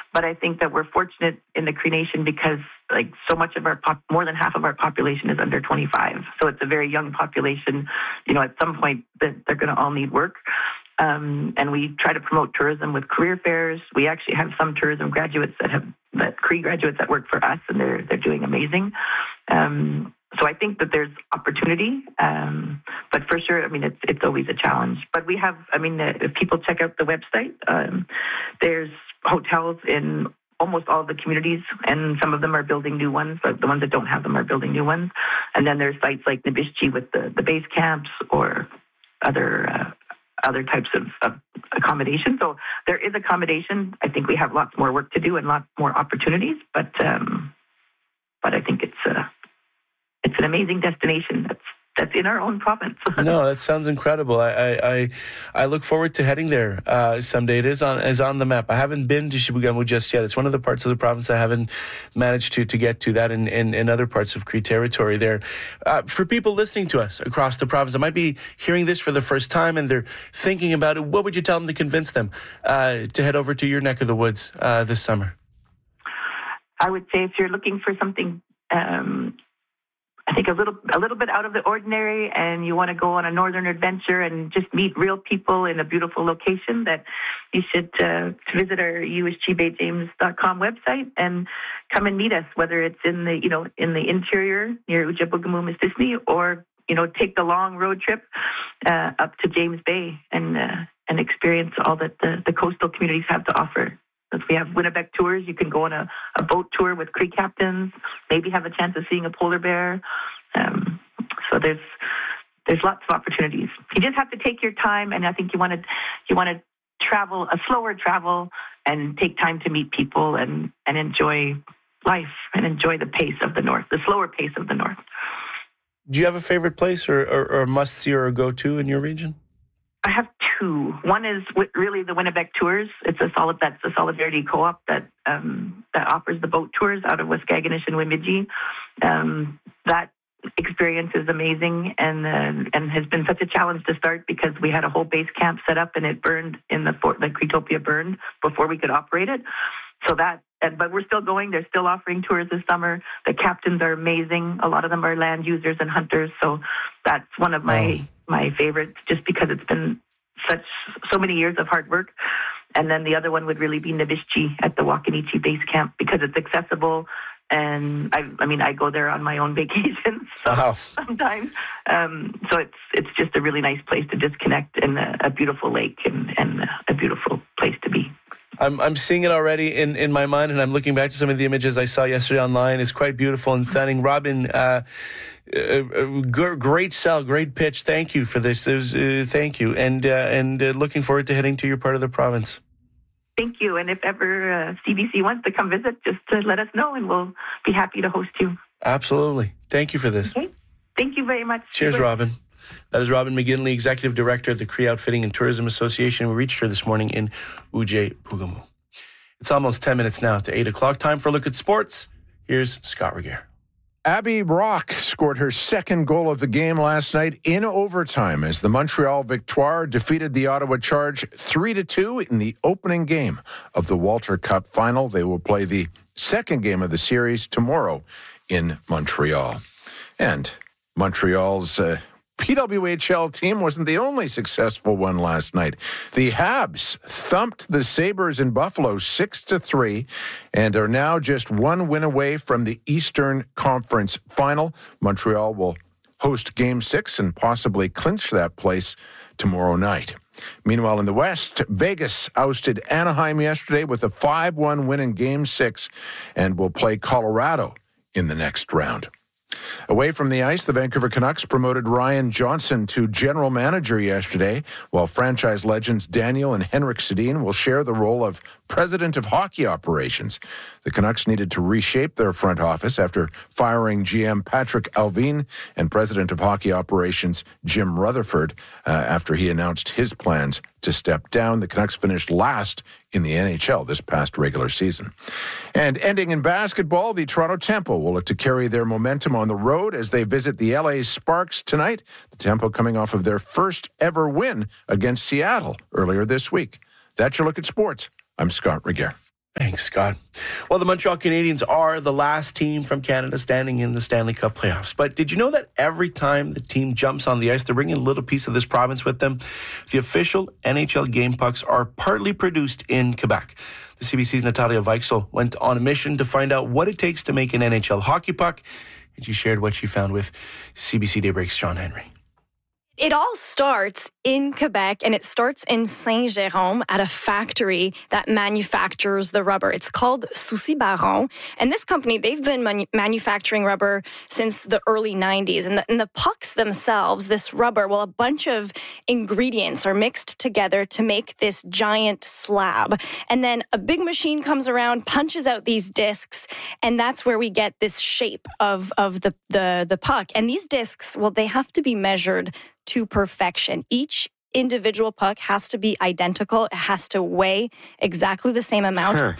But I think that we're fortunate in the Cree Nation because like so much of our more than half of our population is under 25. So it's a very young population. At some point that they're going to all need work. And we try to promote tourism with career fairs. We actually have some tourism graduates that Cree graduates that work for us, and they're doing amazing. So I think that there's opportunity, but for sure, it's always a challenge. But we have, if people check out the website, there's hotels in almost all of the communities, and some of them are building new ones, but the ones that don't have them are building new ones. And then there's sites like Nabishchi with the base camps or other types of accommodation. So there is accommodation. I think we have lots more work to do and lots more opportunities, but I think it's an amazing destination that's in our own province. No, that sounds incredible. I look forward to heading there someday. It is on the map. I haven't been to Chibougamau just yet. It's one of the parts of the province I haven't managed to get to, that in other parts of Cree territory there. For people listening to us across the province that might be hearing this for the first time and they're thinking about it, what would you tell them to convince them to head over to your neck of the woods this summer? I would say if you're looking for something I think a little bit out of the ordinary, and you want to go on a northern adventure and just meet real people in a beautiful location, that you should visit our uschibeyjames.com website and come and meet us, whether it's in the interior near Ujibougamau, Mistissini, or take the long road trip up to James Bay and experience all that the coastal communities have to offer. If we have Winnebec tours, you can go on a boat tour with Cree captains, maybe have a chance of seeing a polar bear. So there's lots of opportunities. You just have to take your time, and I think you want to travel a slower travel and take time to meet people and enjoy life and enjoy the pace of the north, the slower pace of the north. Do you have a favorite place or a must-see or a go-to in your region? I have two. One is really the Winnebec tours. That's a solidarity co-op that offers the boat tours out of Waskaganish and Wimidji. That experience is amazing and has been such a challenge to start because we had a whole base camp set up and it burned the Creetopia burned before we could operate it. But we're still going. They're still offering tours this summer. The captains are amazing. A lot of them are land users and hunters. So that's one of my favorites, just because it's been so many years of hard work. And then the other one would really be Nabishchi at the Wakanichi base camp because it's accessible. And I go there on my own vacations sometimes. So it's just a really nice place to disconnect and a beautiful lake and a beautiful place to be. I'm seeing it already in my mind, and I'm looking back to some of the images I saw yesterday online. It's quite beautiful and stunning. Robin, great sell, great pitch. Thank you for this. Thank you, and looking forward to heading to your part of the province. Thank you, and if ever CBC wants to come visit, just let us know, and we'll be happy to host you. Absolutely. Thank you for this. Okay. Thank you very much. Cheers, Robin. That is Robin McGinley, Executive Director of the Cree Outfitting and Tourism Association. We reached her this morning in Ujibougamau. It's almost 10 minutes now to 8 o'clock. Time for a look at sports. Here's Scott Regier. Abby Rock scored her second goal of the game last night in overtime as the Montreal Victoire defeated the Ottawa Charge 3-2 in the opening game of the Walter Cup final. They will play the second game of the series tomorrow in Montreal. And Montreal's PWHL team wasn't the only successful one last night. The Habs thumped the Sabres in Buffalo 6-3 and are now just one win away from the Eastern Conference Final. Montreal will host Game 6 and possibly clinch that place tomorrow night. Meanwhile, in the West, Vegas ousted Anaheim yesterday with a 5-1 win in Game 6 and will play Colorado in the next round. Away from the ice, the Vancouver Canucks promoted Ryan Johnson to general manager yesterday, while franchise legends Daniel and Henrik Sedin will share the role of president of hockey operations. The Canucks needed to reshape their front office after firing GM Patrick Allvin and president of hockey operations Jim Rutherford after he announced his plans to step down. The Canucks finished last in the NHL this past regular season. And ending in basketball, the Toronto Tempo will look to carry their momentum on the road as they visit the LA Sparks tonight. The Tempo coming off of their first ever win against Seattle earlier this week. That's your look at sports. I'm Scott Regier. Thanks, Scott. Well, the Montreal Canadiens are the last team from Canada standing in the Stanley Cup playoffs. But did you know that every time the team jumps on the ice, they're bringing a little piece of this province with them? The official NHL game pucks are partly produced in Quebec. The CBC's Natalia Weichsel went on a mission to find out what it takes to make an NHL hockey puck, and she shared what she found with CBC Daybreak's John Henry. It all starts in Quebec, and it starts in Saint-Jérôme at a factory that manufactures the rubber. It's called Soucy Baron, and this company, they've been manufacturing rubber since the early 90s. And the pucks themselves, this rubber, well, a bunch of ingredients are mixed together to make this giant slab. And then a big machine comes around, punches out these discs, and that's where we get this shape of the puck. And these discs, well, they have to be measured to perfection. Each individual puck has to be identical. It has to weigh exactly the same amount,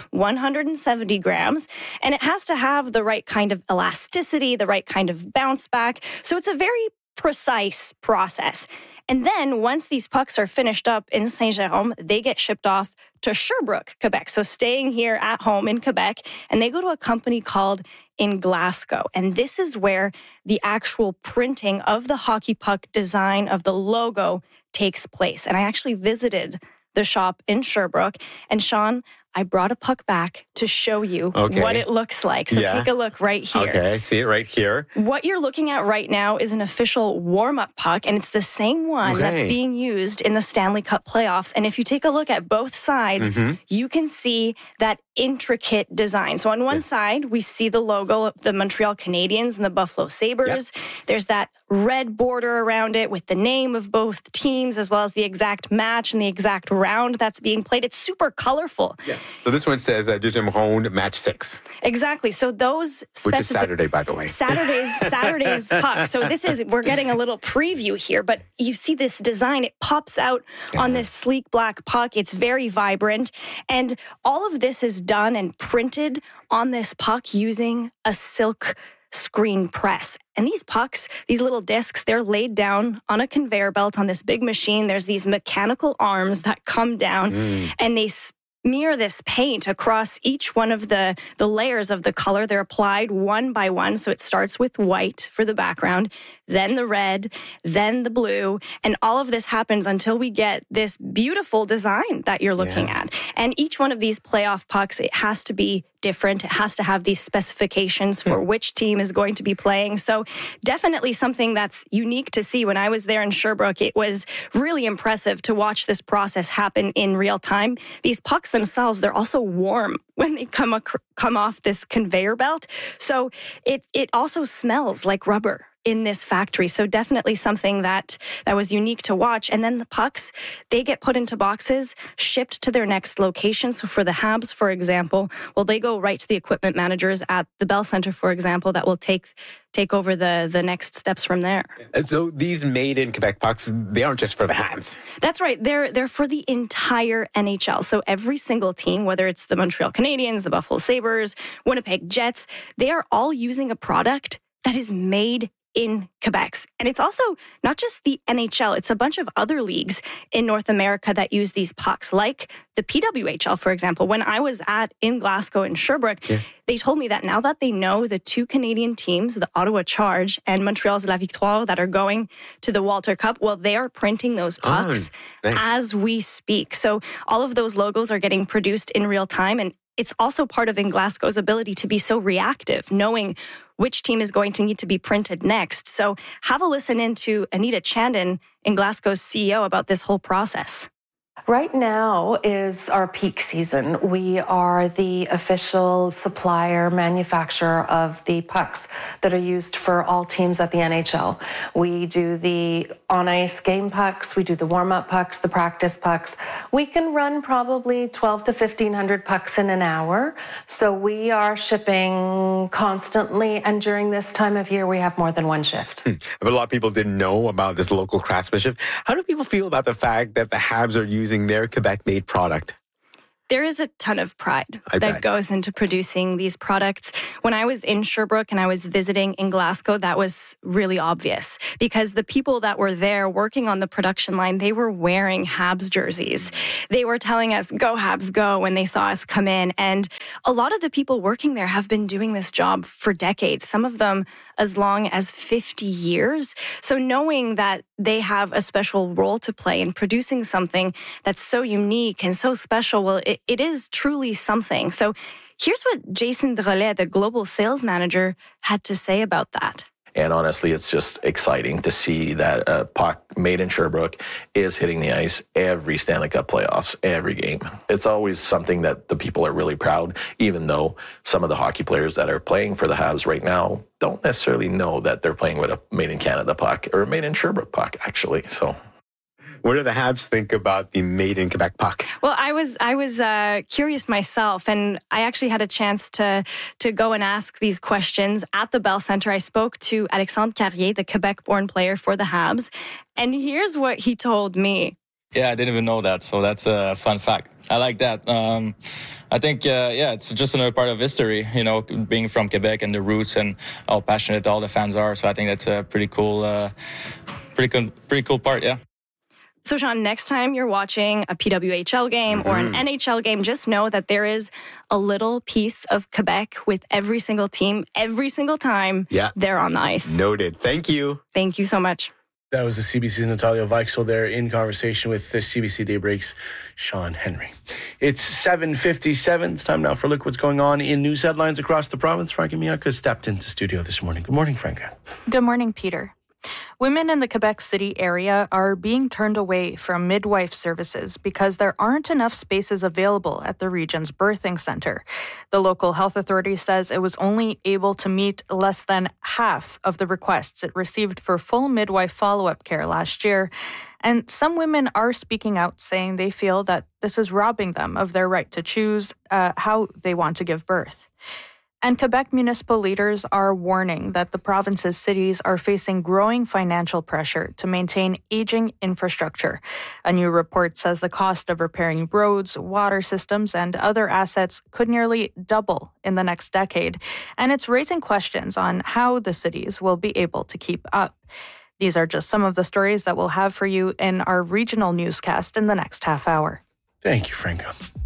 170 grams, and it has to have the right kind of elasticity, the right kind of bounce back. So it's a very precise process. And then once these pucks are finished up in Saint-Jérôme, they get shipped off to Sherbrooke, Quebec. So staying here at home in Quebec, and they go to a company called In Glasgow. And this is where the actual printing of the hockey puck design of the logo takes place. And I actually visited the shop in Sherbrooke. And Sean, I brought a puck back to show you what it looks like. So take a look right here. Okay, I see it right here. What you're looking at right now is an official warm-up puck, and it's the same one that's being used in the Stanley Cup playoffs. And if you take a look at both sides, you can see that intricate design. So on one side, we see the logo of the Montreal Canadiens and the Buffalo Sabres. There's that red border around it with the name of both teams, as well as the exact match and the exact round that's being played. It's super colorful. So this one says Deuxième Ronde, Match 6. Exactly. So those which is Saturday, by the way. Saturday's puck. So we're getting a little preview here, but you see this design. It pops out on this sleek black puck. It's very vibrant. And all of this is done and printed on this puck using a silk screen press. And these pucks, these little discs, they're laid down on a conveyor belt on this big machine. There's these mechanical arms that come down and they smear this paint across each one of the layers of the color. They're applied one by one. So it starts with white for the background, then the red, then the blue. And all of this happens until we get this beautiful design that you're looking at. And each one of these playoff pucks, it has to be different. It has to have these specifications for which team is going to be playing. So definitely something that's unique to see. When I was there in Sherbrooke, it was really impressive to watch this process happen in real time. These pucks themselves, they're also warm when they come off this conveyor belt. So it also smells like rubber in this factory. So definitely something that was unique to watch. And then the pucks, they get put into boxes, shipped to their next location. So for the Habs, for example, well, they go right to the equipment managers at the Bell Center, for example, that will take over the next steps from there. So these made in Quebec pucks, they aren't just for the Habs. That's right. They're for the entire NHL. So every single team, whether it's the Montreal Canadiens, the Buffalo Sabres, Winnipeg Jets, they are all using a product that is made in Quebec. And it's also not just the NHL, it's a bunch of other leagues in North America that use these pucks, like the PWHL, for example. When I was in Glasgow in Sherbrooke, they told me that now that they know the two Canadian teams, the Ottawa Charge and Montreal's La Victoire, that are going to the Walter Cup, well, they are printing those pucks as we speak. So all of those logos are getting produced in real time, and it's also part of In Glasgow's ability to be so reactive, knowing which team is going to need to be printed next. So have a listen into Anita Chandon, In Glasgow's CEO, about this whole process. Right now is our peak season. We are the official supplier, manufacturer of the pucks that are used for all teams at the NHL. We do the on-ice game pucks, we do the warm-up pucks, the practice pucks. We can run probably 12 to 1,500 pucks in an hour. So we are shipping constantly, and during this time of year, we have more than one shift. But a lot of people didn't know about this local craftsmanship. How do people feel about the fact that the Habs are using their Quebec-made product? There is a ton of pride I that bet. goes into producing these products. When I was in Sherbrooke and I was visiting in Glasgow, that was really obvious because the people that were there working on the production line, they were wearing Habs jerseys. They were telling us, go Habs, go, when they saw us come in. And a lot of the people working there have been doing this job for decades, some of them as long as 50 years. So knowing that they have a special role to play in producing something that's so unique and so special, well, it is truly something. So here's what Jason Drolet, the global sales manager, had to say about that. And honestly, it's just exciting to see that a puck made in Sherbrooke is hitting the ice every Stanley Cup playoffs, every game. It's always something that the people are really proud, even though some of the hockey players that are playing for the Habs right now don't necessarily know that they're playing with a made in Canada puck or a made in Sherbrooke puck, actually. So What do the Habs think about the Made in Quebec puck? Well, I was curious myself, and I actually had a chance to go and ask these questions at the Bell Center. I spoke to Alexandre Carrier, the Quebec-born player for the Habs, and here's what he told me. Yeah, I didn't even know that, so that's a fun fact. I like that. I think, it's just another part of history, being from Quebec and the roots and how passionate all the fans are. So I think that's a pretty cool part, yeah. So, Sean, next time you're watching a PWHL game or an NHL game, just know that there is a little piece of Quebec with every single team, every single time they're on the ice. Noted. Thank you. Thank you so much. That was the CBC's Natalia Weichsel there in conversation with the CBC Daybreak's Sean Henry. It's 7:57. It's time now for a look what's going on in news headlines across the province. Franca Miaka stepped into studio this morning. Good morning, Franca. Good morning, Peter. Women in the Quebec City area are being turned away from midwife services because there aren't enough spaces available at the region's birthing center. The local health authority says it was only able to meet less than half of the requests it received for full midwife follow-up care last year. And some women are speaking out, saying they feel that this is robbing them of their right to choose how they want to give birth. And Quebec municipal leaders are warning that the province's cities are facing growing financial pressure to maintain aging infrastructure. A new report says the cost of repairing roads, water systems, and other assets could nearly double in the next decade, and it's raising questions on how the cities will be able to keep up. These are just some of the stories that we'll have for you in our regional newscast in the next half hour. Thank you, Franca.